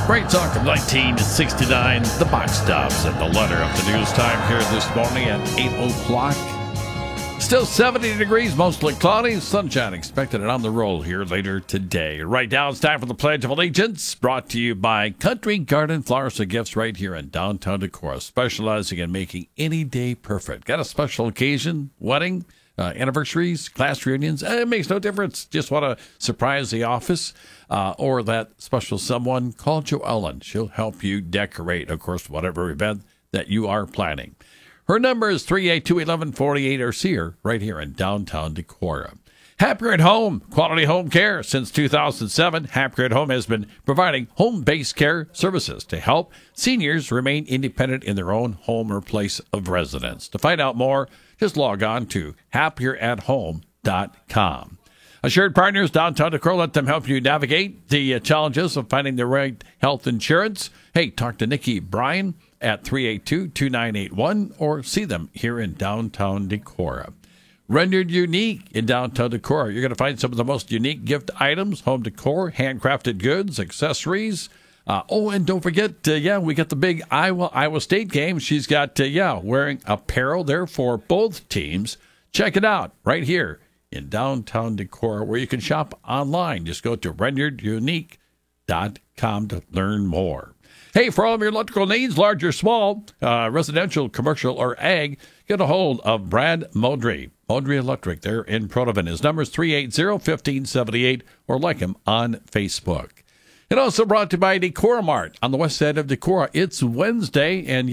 Great song from 1969, The Box Tops, and the letter of the news time here this morning at 8 o'clock. Still 70 degrees, mostly cloudy, sunshine expected and on the roll here later today. Right now, it's time for the Pledge of Allegiance, brought to you by Country Garden Flowers and Gifts right here in downtown Decorah, specializing in making any day perfect. Got a special occasion, wedding, anniversaries, class reunions, it makes no difference. Just want to surprise the office or that special someone, call Joellen. She'll help you decorate, of course, whatever event that you are planning. Her number is 382-1148 or see her right here in downtown Decorah. Happier at Home, quality home care. Since 2007, Happier at Home has been providing home-based care services to help seniors remain independent in their own home or place of residence. To find out more, just log on to happieratHome.com. Assured Partners, downtown Decorah, let them help you navigate the challenges of finding the right health insurance. Hey, talk to Nikki Bryan at 382-2981 or see them here in downtown Decorah. Rendered Unique in downtown Decorah. You're going to find some of the most unique gift items, home decor, handcrafted goods, accessories. And don't forget, we got the big Iowa State game. She's got, wearing apparel there for both teams. Check it out right here in downtown Decorah, where you can shop online. Just go to renderedunique.com to learn more. Hey, for all of your electrical needs, large or small, residential, commercial, or ag, get a hold of Brad Modry. Modry Electric, they're in Protivin. His number is 380-1578, or like him on Facebook. And also brought to you by Decorah Mart on the west side of Decorah. It's Wednesday, and